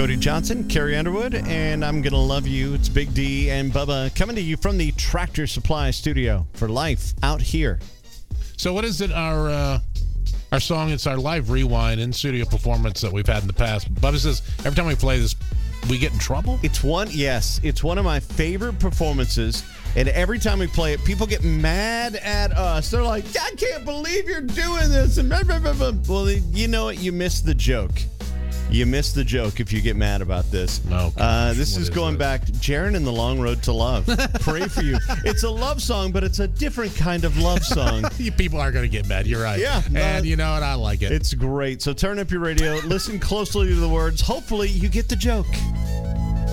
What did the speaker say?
Cody Johnson, Carrie Underwood, and I'm Gonna Love You. It's Big D and Bubba coming to you from the Tractor Supply Studio for life out here. So what is it, our song? It's our live rewind in-studio performance that we've had in the past. Bubba says every time we play this, we get in trouble? It's one of my favorite performances, and every time we play it, people get mad at us. They're like, I can't believe you're doing this. And blah, blah, blah, blah. Well, you know what? You missed the joke. You missed the joke if you get mad about this. No. This is going back. Jaron and the Long Road to Love. Pray for you. It's a love song, but it's a different kind of love song. You people are going to get mad. You're right. Yeah. And you know what? I like it. It's great. So turn up your radio. Listen closely to the words. Hopefully you get the joke.